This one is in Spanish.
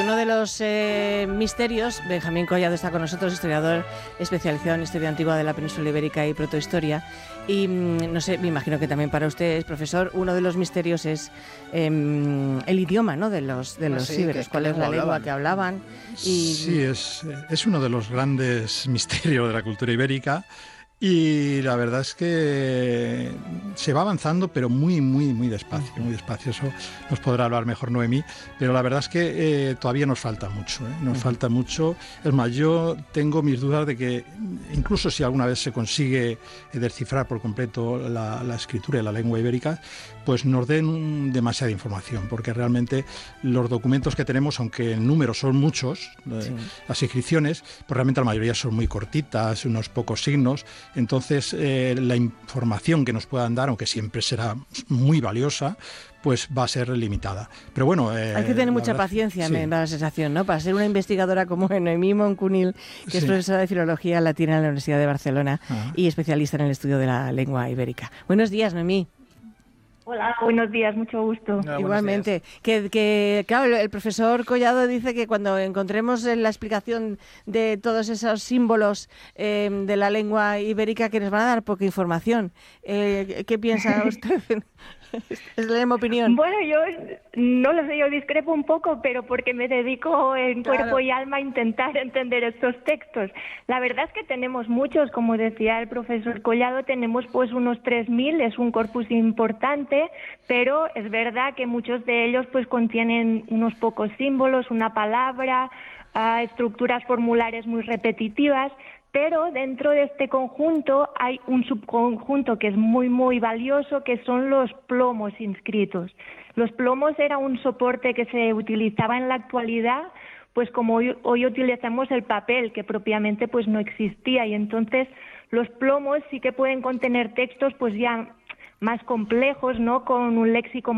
uno de los misterios, Benjamín Collado está con nosotros, historiador especializado en historia antigua de la península ibérica y protohistoria. Y no sé, me imagino que también para usted, profesor, uno de los misterios es el idioma, ¿no?, de los íberos. ¿Cuál es la lengua que hablaban? Sí, es uno de los grandes misterios de la cultura ibérica. Y la verdad es que se va avanzando, pero muy, muy, muy despacio, muy despacio. Eso nos podrá hablar mejor Noemí, pero la verdad es que todavía nos falta mucho, nos falta mucho. Es más, yo tengo mis dudas de que incluso si alguna vez se consigue descifrar por completo la escritura y la lengua ibérica, pues nos den demasiada información, porque realmente los documentos que tenemos, aunque en número son muchos, las inscripciones, pues realmente la mayoría son muy cortitas, unos pocos signos. Entonces, la información que nos puedan dar, aunque siempre será muy valiosa, pues va a ser limitada. Pero bueno, hay que tener mucha paciencia, sí. Me da la sensación, ¿no? Para ser una investigadora como Noemí Moncunil, que es profesora de Filología Latina en la Universidad de Barcelona y especialista en el estudio de la lengua ibérica. Buenos días, Noemí. Hola, buenos días, mucho gusto. Igualmente. Que claro, el profesor Collado dice que cuando encontremos la explicación de todos esos símbolos de la lengua ibérica, que nos van a dar poca información. ¿Qué piensa usted? Es la misma opinión. Bueno, yo no lo sé, yo discrepo un poco, pero porque me dedico en cuerpo y alma a intentar entender estos textos. La verdad es que tenemos muchos, como decía el profesor Collado, tenemos pues unos 3.000, es un corpus importante, pero es verdad que muchos de ellos pues contienen unos pocos símbolos, una palabra, estructuras formulares muy repetitivas. Pero dentro de este conjunto hay un subconjunto que es muy, muy valioso, que son los plomos inscritos. Los plomos era un soporte que se utilizaba en la actualidad, pues como hoy utilizamos el papel, que propiamente pues no existía. Y entonces los plomos sí que pueden contener textos pues ya más complejos, ¿no?, con un léxico